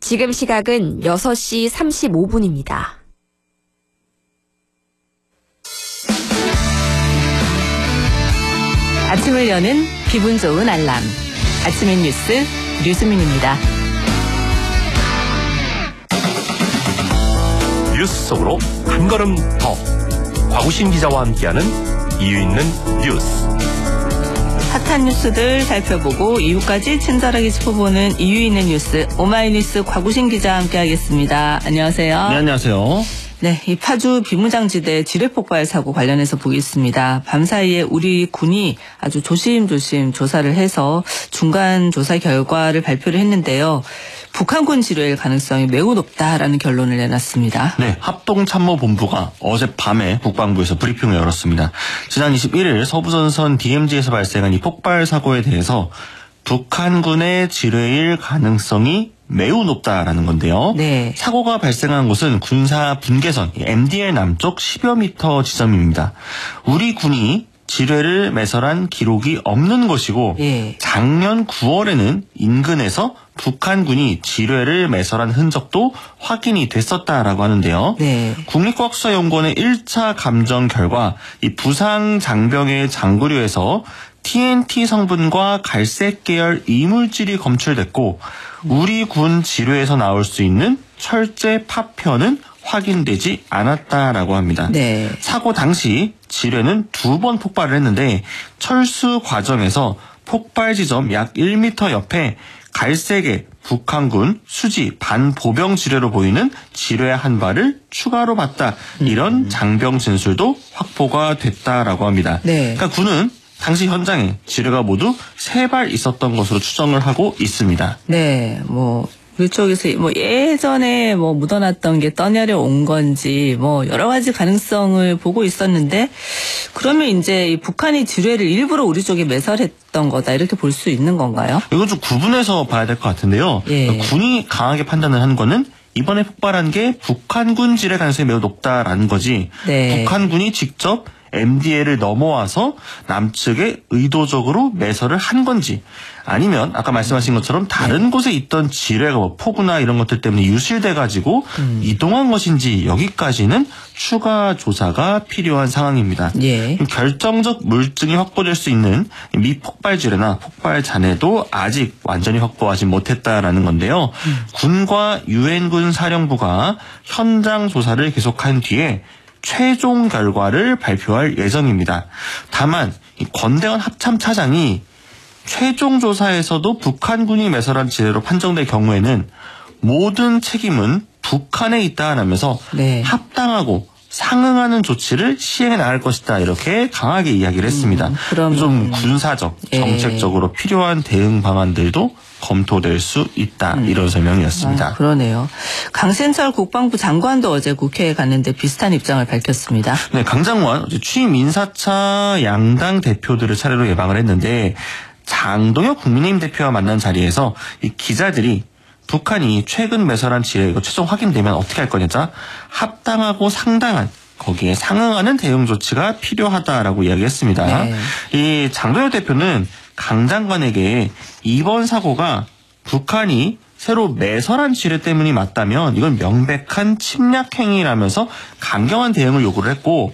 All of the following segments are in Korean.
지금 시각은 6시 35분입니다. 아침을 여는 기분 좋은 알람. 아침의 뉴스 류수민입니다. 뉴스 속으로 한 걸음 더. 곽우신 기자와 함께하는 이유 있는 뉴스. 핫한 뉴스들 살펴보고 이유까지 친절하게 짚어보는 이유 있는 뉴스. 오마이뉴스 곽우신 기자와 함께하겠습니다. 안녕하세요. 네, 안녕하세요. 네, 이 파주 비무장지대 지뢰폭발 사고 관련해서 보겠습니다. 밤사이에 우리 군이 아주 조심조심 조사를 해서 중간 조사 결과를 발표를 했는데요. 북한군 지뢰일 가능성이 매우 높다라는 결론을 내놨습니다. 네, 합동참모본부가 어젯밤에 국방부에서 브리핑을 열었습니다. 지난 21일 서부전선 DMZ에서 발생한 이 폭발 사고에 대해서 북한군의 지뢰일 가능성이 매우 높다라는 건데요. 네. 사고가 발생한 곳은 군사 분계선 MDL 남쪽 10여 미터 지점입니다. 우리 군이 지뢰를 매설한 기록이 없는 것이고 작년 9월에는 인근에서 북한군이 지뢰를 매설한 흔적도 확인이 됐었다라고 하는데요. 네. 국립과학수사연구원의 1차 감정 결과 이 부상 장병의 장구류에서 TNT 성분과 갈색 계열 이물질이 검출됐고 우리 군 지뢰에서 나올 수 있는 철제 파편은 확인되지 않았다라고 합니다. 네. 사고 당시 지뢰는 2번 폭발을 했는데 철수 과정에서 폭발 지점 약 1m 옆에 갈색의 북한군 수지 반보병 지뢰로 보이는 지뢰 한 발을 추가로 봤다. 이런 장병 진술도 확보가 됐다라고 합니다. 네. 그러니까 군은 당시 현장에 지뢰가 모두 3발 있었던 것으로 추정을 하고 있습니다. 네, 그쪽에서 예전에 묻어놨던 게 떠내려 온 건지 여러 가지 가능성을 보고 있었는데 그러면 이제 이 북한이 지뢰를 일부러 우리 쪽에 매설했던 거다 이렇게 볼 수 있는 건가요? 이건 좀 구분해서 봐야 될 것 같은데요. 예. 군이 강하게 판단을 한 거는 이번에 폭발한 게 북한군 지뢰 가능성이 매우 높다라는 거지. 네. 북한군이 직접 MDL을 넘어와서 남측에 의도적으로 매설을 한 건지 아니면 아까 말씀하신 것처럼 다른 곳에 있던 지뢰가 폭우나 이런 것들 때문에 유실돼가지고 이동한 것인지 여기까지는 추가 조사가 필요한 상황입니다. 예. 결정적 물증이 확보될 수 있는 미폭발 지뢰나 폭발 잔해도 아직 완전히 확보하지 못했다라는 건데요. 군과 유엔군 사령부가 현장 조사를 계속한 뒤에 최종 결과를 발표할 예정입니다. 다만 권대원 합참차장이 최종 조사에서도 북한군이 매설한 지뢰로 판정될 경우에는 모든 책임은 북한에 있다라면서 합당하고 상응하는 조치를 시행해 나갈 것이다 이렇게 강하게 이야기를 했습니다. 그럼 좀 군사적, 정책적으로 필요한 대응 방안들도 검토될 수 있다 이런 설명이었습니다. 그러네요. 강신철 국방부 장관도 어제 국회에 갔는데 비슷한 입장을 밝혔습니다. 네, 강 장관 어제 취임 인사차 양당 대표들을 차례로 예방을 했는데 장동혁 국민의힘 대표와 만난 자리에서 이 기자들이 북한이 최근 매설한 지뢰 이거 최종 확인되면 어떻게 할 거냐자 합당하고 상당한 거기에 상응하는 대응 조치가 필요하다라고 이야기했습니다. 네. 이 장동혁 대표는 강 장관에게 이번 사고가 북한이 새로 매설한 지뢰 때문이 맞다면 이건 명백한 침략 행위라면서 강경한 대응을 요구를 했고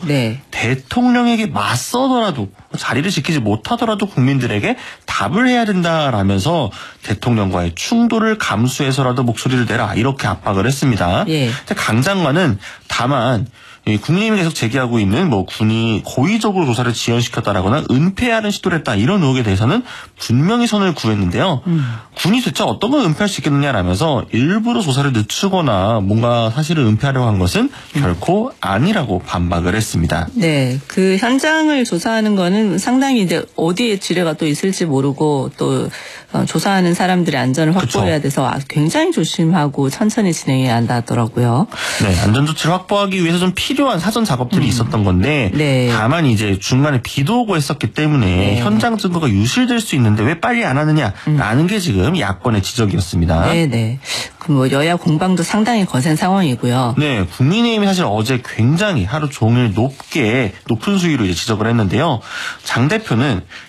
대통령에게 맞서더라도 자리를 지키지 못하더라도 국민들에게 답을 해야 된다라면서 대통령과의 충돌을 감수해서라도 목소리를 내라 이렇게 압박을 했습니다. 강 장관은 다만 국민의힘이 계속 제기하고 있는 군이 고의적으로 조사를 지연시켰다라거나 은폐하는 시도를 했다 이런 의혹에 대해서는 분명히 선을 구했는데요. 군이 대체 어떤 걸 은폐할 수 있겠느냐라면서 일부러 조사를 늦추거나 뭔가 사실을 은폐하려고 한 것은 결코 아니라고 반박을 했습니다. 네, 그 현장을 조사하는 거는 상당히 이제 어디에 지뢰가 또 있을지 모르고 또 조사하는 사람들의 안전을 확보해야 돼서 굉장히 조심하고 천천히 진행해야 한다 하더라고요. 네, 안전조치를 확보하기 위해서 좀 필요한 사전 작업들이 있었던 건데 다만 이제 중간에 비도 오고 했었기 때문에 현장 증거가 유실될 수 있는데 왜 빨리 안 하느냐라는 게 지금 야권의 지적이었습니다. 네. 그럼 여야 공방도 상당히 거센 상황이고요. 네, 국민의힘이 사실 어제 굉장히 하루 종일 높은 수위로 이제 지적을 했는데요. 장 대표는